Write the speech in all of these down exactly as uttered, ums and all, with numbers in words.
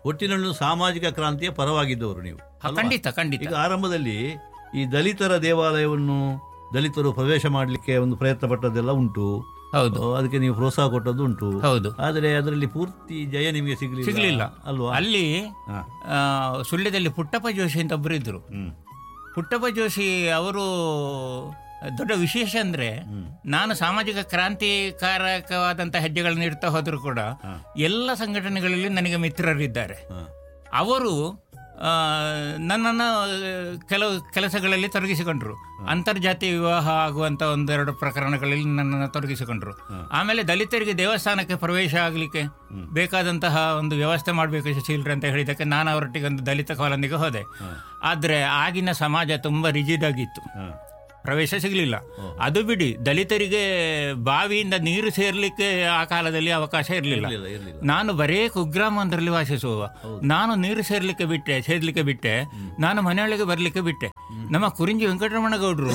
ಒಟ್ಟಿನಲ್ಲಿ ಸಾಮಾಜಿಕ ಕ್ರಾಂತಿಯ ಪರವಾಗಿದ್ದವರು ನೀವು. ಖಂಡಿತ ಖಂಡಿತ. ಈಗ ಆರಂಭದಲ್ಲಿ ಈ ದಲಿತರ ದೇವಾಲಯವನ್ನು ದಲಿತರು ಪ್ರವೇಶ ಮಾಡಲಿಕ್ಕೆ ಒಂದು ಪ್ರಯತ್ನ ಪಟ್ಟದ್ದೆಲ್ಲ ಉಂಟು. ಹೌದು, ಅದಕ್ಕೆ ನೀವು ಪ್ರೋತ್ಸಾಹ ಕೊಟ್ಟದ್ದು ಉಂಟು. ಹೌದು. ಆದರೆ ಅದರಲ್ಲಿ ಪೂರ್ತಿ ಜಯ ನಿಮಗೆ ಸಿಗಲಿಲ್ಲ ಸಿಗಲಿಲ್ಲ ಅಲ್ವಾ? ಅಲ್ಲಿ ಸುಳ್ಯದಲ್ಲಿ ಪುಟ್ಟಪ್ಪ ಜೋಶಿ ಅಂತ ಒಬ್ಬರು ಇದ್ರು. ಪುಟ್ಟಪ್ಪ ಜೋಶಿ ಅವರು ದೊಡ್ಡ ವಿಶೇಷ ಅಂದ್ರೆ, ನಾನು ಸಾಮಾಜಿಕ ಕ್ರಾಂತಿಕಾರಕವಾದಂಥ ಹೆಜ್ಜೆಗಳನ್ನು ಇಡ್ತಾ ಹೋದರೂ ಕೂಡ ಎಲ್ಲ ಸಂಘಟನೆಗಳಲ್ಲಿ ನನಗೆ ಮಿತ್ರರಿದ್ದಾರೆ. ಅವರು ನನ್ನನ್ನು ಕೆಲವು ಕೆಲಸಗಳಲ್ಲಿ ತೊಡಗಿಸಿಕೊಂಡ್ರು. ಅಂತರ್ಜಾತೀಯ ವಿವಾಹ ಆಗುವಂಥ ಒಂದೆರಡು ಪ್ರಕರಣಗಳಲ್ಲಿ ನನ್ನನ್ನು ತೊಡಗಿಸಿಕೊಂಡ್ರು. ಆಮೇಲೆ ದಲಿತರಿಗೆ ದೇವಸ್ಥಾನಕ್ಕೆ ಪ್ರವೇಶ ಆಗಲಿಕ್ಕೆ ಬೇಕಾದಂತಹ ಒಂದು ವ್ಯವಸ್ಥೆ ಮಾಡಬೇಕು ಶಶೀಲ್ರ ಅಂತ ಹೇಳಿದ್ದಕ್ಕೆ ನಾನು ಅವರೊಟ್ಟಿಗೆ ಒಂದು ದಲಿತ ಕಾಲೋನಿಗೆ ಹೋದೆ. ಆದರೆ ಆಗಿನ ಸಮಾಜ ತುಂಬ ರಿಜಿಡ್ ಆಗಿತ್ತು, ಪ್ರವೇಶ ಸಿಗಲಿಲ್ಲ. ಅದು ಬಿಡಿ, ದಲಿತರಿಗೆ ಬಾವಿಯಿಂದ ನೀರು ಸೇರ್ಲಿಕ್ಕೆ ಆ ಕಾಲದಲ್ಲಿ ಅವಕಾಶ ಇರಲಿಲ್ಲ. ನಾನು ಬರೇ ಕುಗ್ರಾಮದಲ್ಲಿ ವಾಸಿಸುವ, ನಾನು ನೀರು ಸೇರ್ಲಿಕ್ಕೆ ಬಿಟ್ಟೆ ಸೇರ್ಲಿಕ್ಕೆ ಬಿಟ್ಟೆ ನಾನು ಮನೆಯೊಳಗೆ ಬರಲಿಕ್ಕೆ ಬಿಟ್ಟೆ. ನಮ್ಮ ಕುರಿಂಜಿ ವೆಂಕಟರಮಣ ಗೌಡರು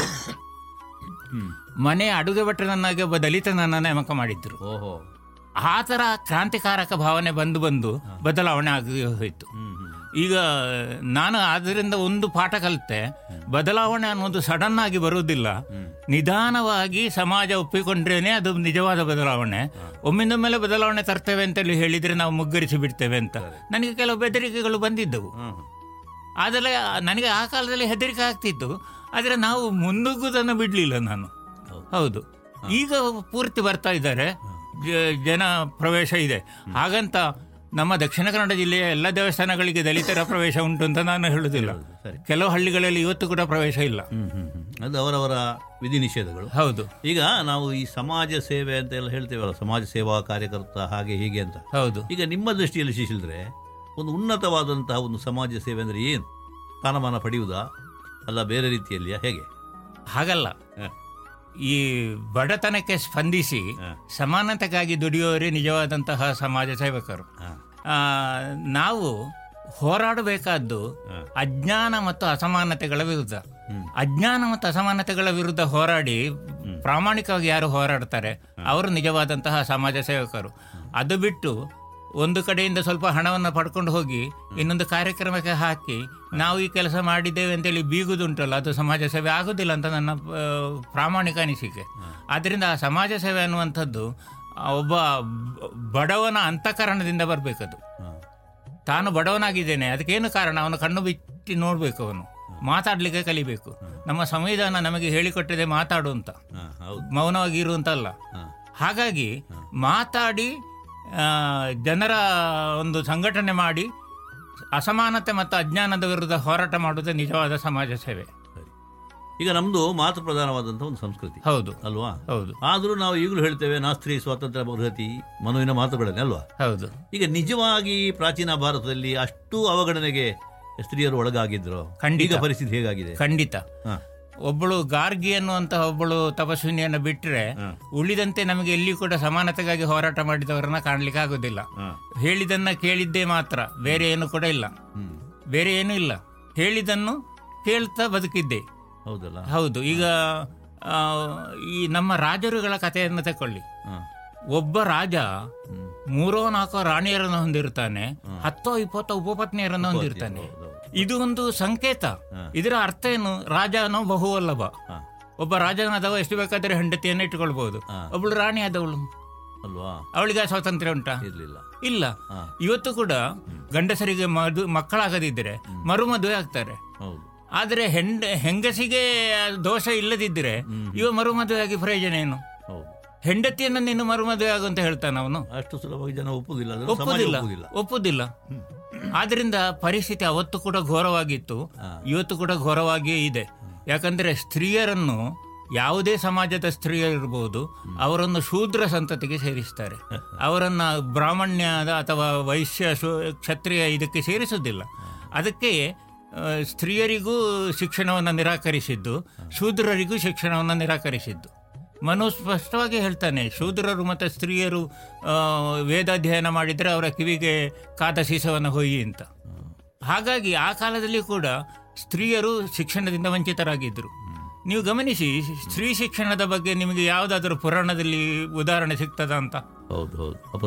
ಮನೆ ಅಡುಗೆ ಭಟ್ಟರನ್ನಾಗಿ ಒಬ್ಬ ದಲಿತನನ್ನ ನೇಮಕ ಮಾಡಿದ್ರು. ಆ ಥರ ಕ್ರಾಂತಿಕಾರಕ ಭಾವನೆ ಬಂದು ಬಂದು ಬದಲಾವಣೆ ಆಗಿ ಹೋಯಿತು. ಈಗ ನಾನು ಅದರಿಂದ ಒಂದು ಪಾಠ ಕಲಿತೆ, ಬದಲಾವಣೆ ಅನ್ನೋದು ಸಡನ್ ಆಗಿ ಬರುವುದಿಲ್ಲ, ನಿಧಾನವಾಗಿ ಸಮಾಜ ಒಪ್ಪಿಕೊಂಡ್ರೇನೆ ಅದು ನಿಜವಾದ ಬದಲಾವಣೆ. ಒಮ್ಮಿಂದ ಮೇಲೆ ಬದಲಾವಣೆ ತರ್ತೇವೆ ಅಂತೇಳಿ ಹೇಳಿದರೆ ನಾವು ಮುಗ್ಗರಿಸಿ ಬಿಡ್ತೇವೆ ಅಂತ ನನಗೆ ಕೆಲವು ಬೆದರಿಕೆಗಳು ಬಂದಿದ್ದವು. ಆದರೆ ನನಗೆ ಆ ಕಾಲದಲ್ಲಿ ಹೆದರಿಕೆ ಆಗ್ತಿತ್ತು, ಆದರೆ ನಾವು ಮುನ್ನುಗ್ಗುವುದನ್ನು ಬಿಡಲಿಲ್ಲ ನಾನು. ಹೌದು, ಈಗ ಪೂರ್ತಿ ಬರ್ತಾ ಇದ್ದಾರೆ, ಜನ ಪ್ರವೇಶ ಇದೆ. ಹಾಗಂತ ನಮ್ಮ ದಕ್ಷಿಣ ಕನ್ನಡ ಜಿಲ್ಲೆಯ ಎಲ್ಲ ದೇವಸ್ಥಾನಗಳಿಗೆ ದಲಿತರ ಪ್ರವೇಶ ಉಂಟು ಅಂತ ನಾನು ಹೇಳುವುದಿಲ್ಲ. ಕೆಲವು ಹಳ್ಳಿಗಳಲ್ಲಿ ಇವತ್ತು ಕೂಡ ಪ್ರವೇಶ ಇಲ್ಲ. ಅದು ಅವರವರ ವಿಧಿ ನಿಷೇಧಗಳು. ಹೌದು. ಈಗ ನಾವು ಈ ಸಮಾಜ ಸೇವೆ ಅಂತ ಎಲ್ಲ ಹೇಳ್ತೇವಲ್ಲ, ಸಮಾಜ ಸೇವಾ ಕಾರ್ಯಕರ್ತ ಹಾಗೆ ಹೀಗೆ ಅಂತ. ಹೌದು. ಈಗ ನಿಮ್ಮ ದೃಷ್ಟಿಯಲ್ಲಿ ಶಿಶಿಲ್ರೆ ಒಂದು ಉನ್ನತವಾದಂತಹ ಒಂದು ಸಮಾಜ ಸೇವೆ ಅಂದರೆ ಏನು? ಸ್ಥಾನಮಾನ ಪಡೆಯುವುದಾ ಅಲ್ಲ ಬೇರೆ ರೀತಿಯಲ್ಲಿಯಾ, ಹೇಗೆ? ಹಾಗಲ್ಲ, ಈ ಬಡತನಕ್ಕೆ ಸ್ಪಂದಿಸಿ ಸಮಾನತೆಗಾಗಿ ದುಡಿಯೋರೇ ನಿಜವಾದಂತಹ ಸಮಾಜ ಸೇವಕರು. ನಾವು ಹೋರಾಡಬೇಕಾದ್ದು ಅಜ್ಞಾನ ಮತ್ತು ಅಸಮಾನತೆಗಳ ವಿರುದ್ಧ. ಅಜ್ಞಾನ ಮತ್ತು ಅಸಮಾನತೆಗಳ ವಿರುದ್ಧ ಹೋರಾಡಿ ಪ್ರಾಮಾಣಿಕವಾಗಿ ಯಾರು ಹೋರಾಡ್ತಾರೆ ಅವರು ನಿಜವಾದಂತಹ ಸಮಾಜ ಸೇವಕರು. ಅದು ಬಿಟ್ಟು ಒಂದು ಕಡೆಯಿಂದ ಸ್ವಲ್ಪ ಹಣವನ್ನು ಪಡ್ಕೊಂಡು ಹೋಗಿ ಇನ್ನೊಂದು ಕಾರ್ಯಕ್ರಮಕ್ಕೆ ಹಾಕಿ ನಾವು ಈ ಕೆಲಸ ಮಾಡಿದ್ದೇವೆ ಅಂತೇಳಿ ಬೀಗುದುಂಟಲ್ಲ, ಅದು ಸಮಾಜ ಸೇವೆ ಆಗೋದಿಲ್ಲ ಅಂತ ನನ್ನ ಪ್ರಾಮಾಣಿಕ ಅನಿಸಿಕೆ. ಆದ್ದರಿಂದ ಆ ಸಮಾಜ ಸೇವೆ ಅನ್ನುವಂಥದ್ದು ಒಬ್ಬ ಬಡವನ ಅಂತಃಕರಣದಿಂದ ಬರಬೇಕದು. ತಾನು ಬಡವನಾಗಿದ್ದೇನೆ, ಅದಕ್ಕೇನು ಕಾರಣ? ಅವನು ಕಣ್ಣು ಬಿಚ್ಚಿ ನೋಡಬೇಕು, ಅವನು ಮಾತಾಡಲಿಕ್ಕೆ ಕಲಿಬೇಕು. ನಮ್ಮ ಸಂವಿಧಾನ ನಮಗೆ ಹೇಳಿಕೊಟ್ಟಿದೆ ಮಾತಾಡು ಅಂತ, ಮೌನವಾಗಿ ಇರುವಂತಲ್ಲ. ಹಾಗಾಗಿ ಮಾತಾಡಿ ಜನರ ಒಂದು ಸಂಘಟನೆ ಮಾಡಿ ಅಸಮಾನತೆ ಮತ್ತು ಅಜ್ಞಾನದ ವಿರುದ್ಧ ಹೋರಾಟ ಮಾಡುವುದೇ ನಿಜವಾದ ಸಮಾಜ ಸೇವೆ. ಈಗ ನಮ್ದು ಮಾತು ಪ್ರಧಾನವಾದಂಥ ಒಂದು ಸಂಸ್ಕೃತಿ. ಹೌದು ಅಲ್ವಾ? ಹೌದು. ಆದರೂ ನಾವು ಈಗಲೂ ಹೇಳ್ತೇವೆ ನಾಸ್ತ್ರೀ ಸ್ವಾತಂತ್ರ್ಯ ಬೃಹತಿ ಮನುವಿನ ಮಾತುಗಳನ್ನೇ ಅಲ್ವಾ? ಹೌದು. ಈಗ ನಿಜವಾಗಿ ಪ್ರಾಚೀನ ಭಾರತದಲ್ಲಿ ಅಷ್ಟು ಅವಗಣನೆಗೆ ಸ್ತ್ರೀಯರು ಒಳಗಾಗಿದ್ರು. ಖಂಡಿತ. ಪರಿಸ್ಥಿತಿ ಹೇಗಾಗಿದೆ? ಖಂಡಿತ. ಒಬ್ಬಳು ಗಾರ್ಗಿ ಅನ್ನುವಂತಹ ಒಬ್ಬಳು ತಪಸ್ವಿನಿಯನ್ನು ಬಿಟ್ಟರೆ ಉಳಿದಂತೆ ನಮಗೆ ಎಲ್ಲಿ ಕೂಡ ಸಮಾನತೆಗಾಗಿ ಹೋರಾಟ ಮಾಡಿದವರನ್ನ ಕಾಣಲಿಕ್ಕೆ ಆಗೋದಿಲ್ಲ. ಹೇಳಿದನ್ನ ಕೇಳಿದ್ದೇ ಮಾತ್ರ, ಬೇರೆ ಏನು ಕೂಡ ಇಲ್ಲ, ಬೇರೆ ಏನೂ ಇಲ್ಲ. ಹೇಳಿದನ್ನು ಕೇಳ್ತಾ ಬದುಕಿದ್ದೆ. ಹೌದಲ್ಲ? ಹೌದು. ಈಗ ಈ ನಮ್ಮ ರಾಜರುಗಳ ಕಥೆಯನ್ನು ತಕೊಳ್ಳಿ. ಒಬ್ಬ ರಾಜ ಮೂರೋ ನಾಲ್ಕೋ ರಾಣಿಯರನ್ನು ಹೊಂದಿರ್ತಾನೆ, ಹತ್ತೋ ಇಪ್ಪತ್ತೋ ಉಪಪತ್ನಿಯರನ್ನು ಹೊಂದಿರ್ತಾನೆ. ಇದು ಒಂದು ಸಂಕೇತ. ಇದರ ಅರ್ಥ ಏನು? ರಾಜನೋ ಬಹುವಲ್ಲಭ. ಒಬ್ಬ ರಾಜನಾದವ ಎಷ್ಟು ಬೇಕಾದರೆ ಹೆಂಡತಿಯನ್ನು ಇಟ್ಟುಕೊಳ್ಬಹುದು. ಒಬ್ಬಳು ರಾಣಿ ಆದವಳು ಅಲ್ವಾ, ಅವಳಿಗೆ ಸ್ವಾತಂತ್ರ್ಯ ಉಂಟಾ? ಇರಲಿಲ್ಲ. ಇಲ್ಲ. ಇವತ್ತು ಕೂಡ ಗಂಡಸರಿಗೆ ಮದು ಮಕ್ಕಳಾಗದಿದ್ದರೆ ಮರುಮದುವೆ ಆಗ್ತಾರೆ. ಆದರೆ ಹೆಂಡ ಹೆಂಗಸಿಗೆ ದೋಷ ಇಲ್ಲದಿದ್ದರೆ ಇವ ಮರುಮದುವೆ ಆಗಿ ಪ್ರಯೋಜನ ಏನು? ಹೆಂಡತಿಯನ್ನು ನೀನು ಮರುಮದುವೆ ಆಗುವಂತ ಹೇಳ್ತಾನೆ ಅವನು. ಅಷ್ಟು ಸುಲಭವಾಗಿ ಜನ ಒಪ್ಪುದಿಲ್ಲ ಒಪ್ಪುದಿಲ್ಲ ಒಪ್ಪುದಿಲ್ಲ ಆದ್ರಿಂದ ಪರಿಸ್ಥಿತಿ ಅವತ್ತು ಕೂಡ ಘೋರವಾಗಿತ್ತು, ಇವತ್ತು ಕೂಡ ಘೋರವಾಗಿಯೇ ಇದೆ. ಯಾಕಂದ್ರೆ ಸ್ತ್ರೀಯರನ್ನು ಯಾವುದೇ ಸಮಾಜದ ಸ್ತ್ರೀಯರಿರ್ಬೋದು ಅವರನ್ನು ಶೂದ್ರ ಸಂತತಿಗೆ ಸೇರಿಸ್ತಾರೆ. ಅವರನ್ನ ಬ್ರಾಹ್ಮಣ್ಯದ ಅಥವಾ ವೈಶ್ಯ ಕ್ಷತ್ರಿಯ ಇದಕ್ಕೆ ಸೇರಿಸುವುದಿಲ್ಲ. ಅದಕ್ಕೆ ಸ್ತ್ರೀಯರಿಗೂ ಶಿಕ್ಷಣವನ್ನು ನಿರಾಕರಿಸಿದ್ದು, ಶೂದ್ರರಿಗೂ ಶಿಕ್ಷಣವನ್ನು ನಿರಾಕರಿಸಿದ್ದು. ಮನು ಸ್ಪಷ್ಟವಾಗಿ ಹೇಳ್ತಾನೆ, ಶೂದ್ರರು ಮತ್ತು ಸ್ತ್ರೀಯರು ವೇದಾಧ್ಯಯನ ಮಾಡಿದರೆ ಅವರ ಕಿವಿಗೆ ಕಾದ ಸೀಸವನ್ನು ಹೊಯ್ಯಿ ಅಂತ. ಹಾಗಾಗಿ ಆ ಕಾಲದಲ್ಲಿ ಕೂಡ ಸ್ತ್ರೀಯರು ಶಿಕ್ಷಣದಿಂದ ವಂಚಿತರಾಗಿದ್ದರು. ನೀವು ಗಮನಿಸಿ, ಸ್ತ್ರೀ ಶಿಕ್ಷಣದ ಬಗ್ಗೆ ನಿಮಗೆ ಯಾವುದಾದ್ರೂ ಪುರಾಣದಲ್ಲಿ ಉದಾಹರಣೆ ಸಿಗ್ತದ ಅಂತ? ಹೌದು ಹೌದು, ಅಪರೂಪ.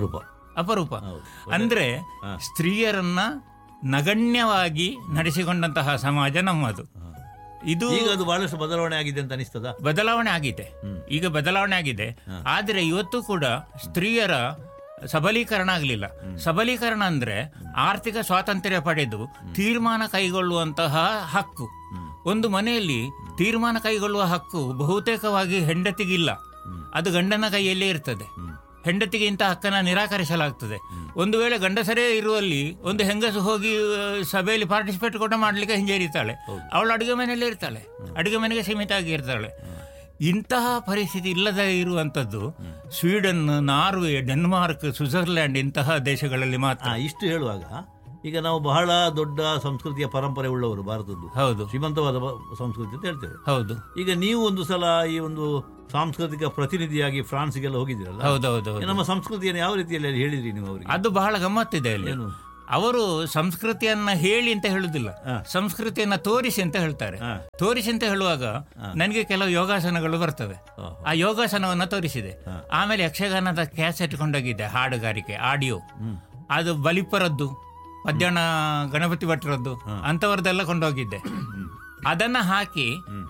ಅಪರೂಪ. ಅಂದ್ರೆ ಸ್ತ್ರೀಯರನ್ನ ನಗಣ್ಯವಾಗಿ ನಡೆಸಿಕೊಂಡಂತಹ ಸಮಾಜ ನಮ್ಮದು. ಇದು ಈಗ ಅದು ಬಹಳಷ್ಟು ಬದಲಾವಣೆ ಆಗಿದೆ ಅಂತ ಅನಿಸ್ತದ? ಬದಲಾವಣೆ ಆಗಿದೆ, ಈಗ ಬದಲಾವಣೆ ಆಗಿದೆ. ಆದರೆ ಇವತ್ತು ಕೂಡ ಸ್ತ್ರೀಯರ ಸಬಲೀಕರಣ ಆಗಲಿಲ್ಲ. ಸಬಲೀಕರಣ ಅಂದ್ರೆ ಆರ್ಥಿಕ ಸ್ವಾತಂತ್ರ್ಯ ಪಡೆದು ತೀರ್ಮಾನ ಕೈಗೊಳ್ಳುವಂತಹ ಹಕ್ಕು. ಒಂದು ಮನೆಯಲ್ಲಿ ತೀರ್ಮಾನ ಕೈಗೊಳ್ಳುವ ಹಕ್ಕು ಬಹುತೇಕವಾಗಿ ಹೆಂಡತಿಗಿಲ್ಲ, ಅದು ಗಂಡನ ಕೈಯಲ್ಲೇ ಇರ್ತದೆ. ಹೆಂಡತಿಗೆ ಇಂಥ ಹಕ್ಕನ್ನು ನಿರಾಕರಿಸಲಾಗ್ತದೆ. ಒಂದು ವೇಳೆ ಗಂಡಸರೇ ಇರುವಲ್ಲಿ ಒಂದು ಹೆಂಗಸು ಹೋಗಿ ಸಭೆಯಲ್ಲಿ ಪಾರ್ಟಿಸಿಪೇಟ್ ಕೂಡ ಮಾಡಲಿಕ್ಕೆ ಹಿಂಜರಿತಾಳೆ. ಅವಳು ಅಡುಗೆ ಮನೆಯಲ್ಲೇ ಇರ್ತಾಳೆ, ಅಡುಗೆ ಮನೆಗೆ ಸೀಮಿತ ಆಗಿ ಇರ್ತಾಳೆ. ಇಂತಹ ಪರಿಸ್ಥಿತಿ ಇಲ್ಲದೆ ಇರುವಂಥದ್ದು ಸ್ವೀಡನ್, ನಾರ್ವೆ, ಡೆನ್ಮಾರ್ಕ್, ಸ್ವಿಟ್ಜರ್ಲ್ಯಾಂಡ್ ಇಂತಹ ದೇಶಗಳಲ್ಲಿ ಮಾತ್ರ. ಇಷ್ಟು ಹೇಳುವಾಗ ಈಗ ನಾವು ಬಹಳ ದೊಡ್ಡ ಸಂಸ್ಕೃತಿಯ ಪರಂಪರೆ ಉಳ್ಳವರು ಭಾರತದ್ದು. ಹೌದು, ಶ್ರೀಮಂತವಾದ ಸಂಸ್ಕೃತಿ ಅಂತ ಹೇಳ್ತೇವೆ. ಹೌದು. ಈಗ ನೀವು ಒಂದು ಸಲ ಈ ಒಂದು ಸಾಂಸ್ಕೃತಿಕ ಪ್ರತಿನಿಧಿಯಾಗಿ ಫ್ರಾನ್ಸ್ಗೆಲ್ಲ ಹೋಗಿದ್ದೀರಲ್ಲ? ಹೌದೌದು. ನಮ್ಮ ಸಂಸ್ಕೃತಿಯನ್ನು ಯಾವ ರೀತಿಯಲ್ಲಿ ಹೇಳಿದ್ರಿ ನೀವು ಅವರಿಗೆ? ಅದು ಬಹಳ ಗಮ್ಮತ್ತಿದೆ ಅಲ್ಲಿ. ಅವರು ಸಂಸ್ಕೃತಿಯನ್ನ ಹೇಳಿ ಅಂತ ಹೇಳುದಿಲ್ಲ, ಸಂಸ್ಕೃತಿಯನ್ನ ತೋರಿಸಿ ಅಂತ ಹೇಳ್ತಾರೆ. ತೋರಿಸಿ ಅಂತ ಹೇಳುವಾಗ ನನಗೆ ಕೆಲವು ಯೋಗಾಸನಗಳು ಬರ್ತವೆ. ಆ ಯೋಗಾಸನವನ್ನ ತೋರಿಸಿದೆ. ಆಮೇಲೆ ಯಕ್ಷಗಾನದ ಕ್ಯಾಸೆಟ್ ಕೊಂಡೋಗಿದ್ದೆ, ಹಾಡುಗಾರಿಕೆ ಆಡಿಯೋ. ಅದು ಬಲಿಪರದ್ದು, ಪದ್ಯಣ ಗಣಪತಿ ಭಟ್ರದ್ದು, ಅಂತವರದೆಲ್ಲ ಕೊಂಡೋಗಿದ್ದೆ. ಅದನ್ನ ಹಾಕಿ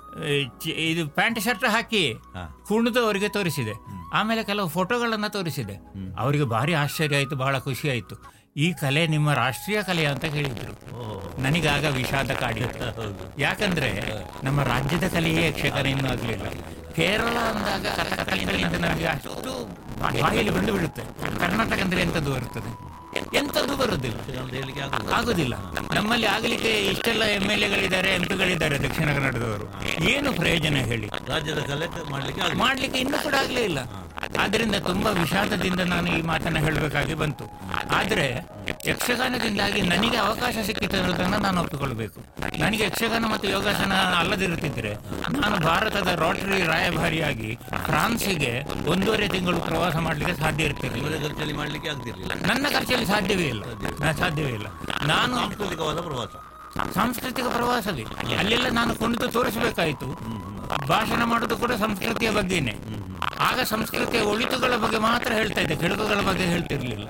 ಇದು ಪ್ಯಾಂಟ್ ಶರ್ಟ್ ಹಾಕಿ ಕುಣಿದು ಅವರಿಗೆ ತೋರಿಸಿದೆ. ಆಮೇಲೆ ಕೆಲವು ಫೋಟೋಗಳನ್ನ ತೋರಿಸಿದೆ. ಅವರಿಗೆ ಭಾರಿ ಆಶ್ಚರ್ಯ ಆಯಿತು, ಬಹಳ ಖುಷಿ ಆಯಿತು. ಈ ಕಲೆ ನಿಮ್ಮ ರಾಷ್ಟ್ರೀಯ ಕಲೆ ಅಂತ ಹೇಳಿದ್ರು. ನನಗಾಗ ವಿಷಾದ ಕಾಡಿತ್ತು. ಯಾಕಂದ್ರೆ ನಮ್ಮ ರಾಜ್ಯದ ಕಲೆಯೇ ಯಕ್ಷಗಾನ ಇನ್ನೂ ಆಗಲಿಲ್ಲ. ಕೇರಳ ಅಂದಾಗ ಕಥಕಳಿಯಿಂದ ನನಗೆ ಅಷ್ಟು ಬಾಯಲ್ಲಿ ಬಂದು ಬಿಡುತ್ತೆ. ಕರ್ನಾಟಕ ಅಂದ್ರೆ ಎಂಥದ್ದು ಬರುತ್ತದೆ? ಎಂಥದ್ದು ಬರುವುದಿಲ್ಲ, ಆಗುದಿಲ್ಲ. ನಮ್ಮಲ್ಲಿ ಆಗಲಿಕ್ಕೆ ಇಷ್ಟೆಲ್ಲ ಎಂ ಎಲ್ ಎಗಳಿದ್ದಾರೆ, ಎಂ ಪಿಗಳಿದ್ದಾರೆ ದಕ್ಷಿಣ ಕನ್ನಡದವರು. ಏನು ಪ್ರಯೋಜನ ಹೇಳಿ? ರಾಜ್ಯದ ಕಲೆ ಮಾಡ್ಲಿಕ್ಕೆ ಮಾಡ್ಲಿಕ್ಕೆ ಇನ್ನೂ ಕೂಡ ಆಗಲೇ ಇಲ್ಲ. ಆದ್ರಿಂದ ತುಂಬಾ ವಿಷಾದದಿಂದ ನಾನು ಈ ಮಾತನ್ನ ಹೇಳಬೇಕಾಗಿ ಬಂತು. ಆದ್ರೆ ಯಕ್ಷಗಾನದಿಂದಾಗಿ ನನಗೆ ಅವಕಾಶ ಸಿಕ್ಕಿತು ಅನ್ನೋದನ್ನ ನಾನು ಒಪ್ಪಿಕೊಳ್ಬೇಕು. ನನಗೆ ಯಕ್ಷಗಾನ ಮತ್ತು ಯೋಗಾಸನ ಅಲ್ಲದಿರುತ್ತಿದ್ರೆ ನಾನು ಭಾರತದ ರೋಟರಿ ರಾಯಭಾರಿಯಾಗಿ ಫ್ರಾನ್ಸಿಗೆ ಒಂದೂವರೆ ತಿಂಗಳು ಪ್ರವಾಸ ಮಾಡ್ಲಿಕ್ಕೆ ಸಾಧ್ಯ ಇರ್ತಿರ್ಲಿಲ್ಲ. ಮಾಡ್ಲಿಕ್ಕೆ ಆಗ್ತಿರ್ಲಿಲ್ಲ, ನನ್ನ ಖರ್ಚಲ್ಲಿ ಸಾಧ್ಯವೇ ಇಲ್ಲ, ಸಾಧ್ಯವೇ ಇಲ್ಲ. ನಾನು ಸಾಂಸ್ಕೃತಿಕವಾದ ಪ್ರವಾಸ, ಸಾಂಸ್ಕೃತಿಕ ಪ್ರವಾಸವೇ. ಅಲ್ಲೆಲ್ಲ ನಾನು ಕುಣಿದು ತೋರಿಸಬೇಕಾಯಿತು. ಭಾಷಣ ಮಾಡೋದು ಕೂಡ ಸಂಸ್ಕೃತಿಯ ಬಗ್ಗೆನೆ. ಆಗ ಸಂಸ್ಕೃತಿಯ ಒಳಿತುಗಳ ಬಗ್ಗೆ ಮಾತ್ರ ಹೇಳ್ತಾ ಇದ್ದೆ, ಕೆಡುಕುಗಳ ಬಗ್ಗೆ ಹೇಳ್ತಿರ್ಲಿಲ್ಲ.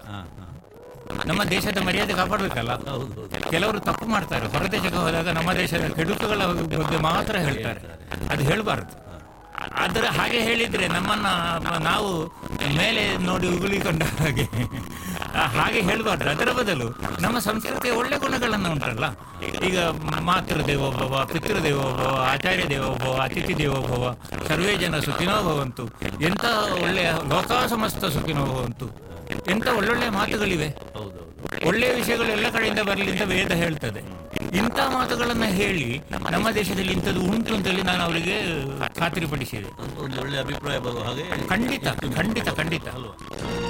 ನಮ್ಮ ದೇಶದ ಮರ್ಯಾದೆ ಕಾಪಾಡಬೇಕಲ್ಲ. ಕೆಲವರು ತಪ್ಪು ಮಾಡ್ತಾರೆ, ಹೊರದೇಶಕ್ಕೆ ಹೋದಾಗ ನಮ್ಮ ದೇಶದ ಕೆಡುಕುಗಳ ಬಗ್ಗೆ ಮಾತ್ರ ಹೇಳ್ತಾರೆ. ಅದು ಹೇಳಬಾರದು. ಅದರ ಹಾಗೆ ಹೇಳಿದ್ರೆ ನಮ್ಮನ್ನ ನಾವು ಮೇಲೆ ನೋಡಿ ಉಗುಳಿಕೊಂಡ ಹಾಗೆ ಹಾಗೆ ಹೇಳಬಾರ್ದು. ಅದರ ಬದಲು ನಮ್ಮ ಸಂಸ್ಕೃತಿಯ ಒಳ್ಳೆ ಗುಣಗಳನ್ನು ಉಂಟಲ್ಲ, ಈಗ ಮಾತೃ ದೇವೋಭವ, ಪಿತೃ ದೇವೋಭವ, ಆಚಾರ್ಯ ದೇವೋಭವ, ಅತಿಥಿ ದೇವೋಭವ, ಸರ್ವೇ ಜನ ಸುಖಿನೋ ಭವಂತು, ಎಂಥ ಒಳ್ಳೆಯ ಲೋಕ ಸಮಸ್ತ ಸುಖಿನೋ ಭವಂತು, ಎಂಥ ಒಳ್ಳೊಳ್ಳೆ ಮಾತುಗಳಿವೆ. ಒಳ್ಳೆಯ ವಿಷಯಗಳು ಎಲ್ಲ ಕಡೆಯಿಂದ ಬರಲಿ ಅಂತ ವೇದ ಹೇಳ್ತದೆ. ಇಂಥ ಮಾತುಗಳನ್ನು ಹೇಳಿ ನಮ್ಮ ದೇಶದಲ್ಲಿ ಇಂಥದ್ದು ಉಂಟು ಅಂತೇಳಿ ನಾನು ಅವರಿಗೆ ಖಾತ್ರಿಪಡಿಸಿದೆ. ಒಳ್ಳೆ ಅಭಿಪ್ರಾಯ ಬರುವ ಹಾಗೆ ಖಂಡಿತ ಖಂಡಿತ ಖಂಡಿತ ಅಲ್ವಾ.